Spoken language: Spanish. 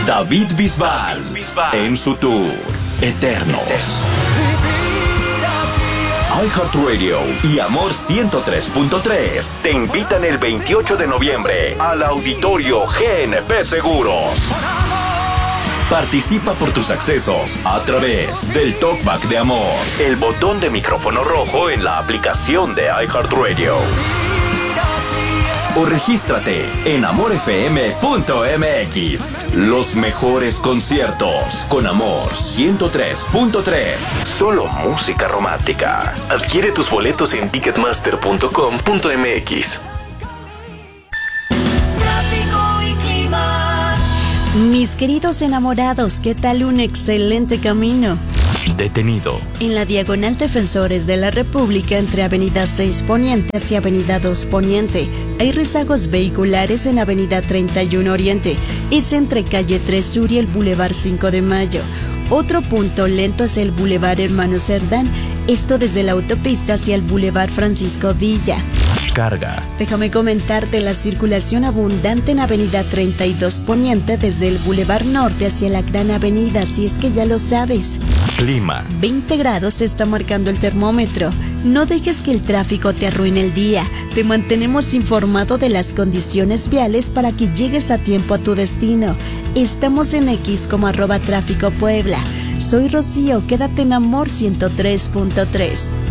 David Bisbal en su tour Eternos. iHeartRadio y Amor 103.3 te invitan el 28 de noviembre al Auditorio GNP Seguros. Participa por tus accesos a través del Talkback de Amor, el botón de micrófono rojo en la aplicación de iHeartRadio. O regístrate en amorfm.mx. Los mejores conciertos con Amor 103.3. Solo música romántica. Adquiere tus boletos en ticketmaster.com.mx. Mis queridos enamorados, ¿qué tal un excelente camino? Detenido en la diagonal Defensores de la República entre Avenida 6 Poniente hacia Avenida 2 Poniente. Hay rezagos vehiculares en Avenida 31 Oriente. Es entre Calle 3 Sur y el Boulevard 5 de Mayo. Otro punto lento es el Boulevard Hermano Cerdán. Esto desde la autopista hacia el Boulevard Francisco Villa. Carga. Déjame comentarte la circulación abundante en Avenida 32 Poniente desde el Boulevard Norte hacia la Gran Avenida, si es que ya lo sabes. Clima. 20 grados se está marcando el termómetro. No dejes que el tráfico te arruine el día. Te mantenemos informado de las condiciones viales para que llegues a tiempo a tu destino. Estamos en X como @tráfico Puebla. Soy Rocío, quédate en Amor 103.3.